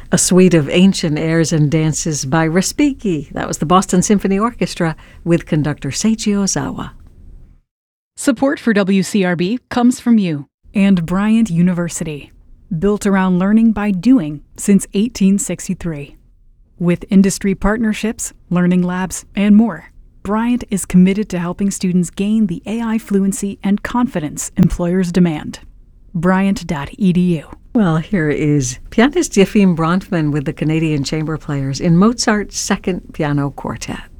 A suite of ancient airs and dances by Respighi. That was the Boston Symphony Orchestra with conductor Seiji Ozawa. Support for WCRB comes from you. And Bryant University, built around learning by doing since 1863. With industry partnerships, learning labs, and more, Bryant is committed to helping students gain the AI fluency and confidence employers demand. Bryant.edu. Well, here is pianist Yefim Bronfman with the Canadian Chamber Players in Mozart's Second Piano Quartet.